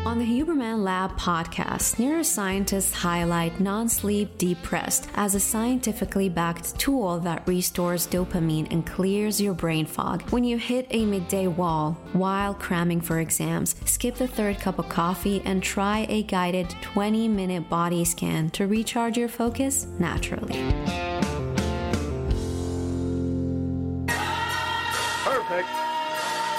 On the Huberman Lab podcast, neuroscientists highlight non-sleep deep rest as a scientifically backed tool that restores dopamine and clears your brain fog. When you hit a midday wall while cramming for exams, skip the third cup of coffee and try a guided 20-minute body scan to recharge your focus naturally. Perfect.